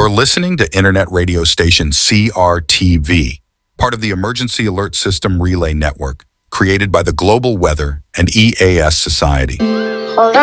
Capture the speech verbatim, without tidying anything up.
You're listening to Internet radio station C R T V, part of the Emergency Alert System Relay Network, created by the Global Weather and E A S Society. Hold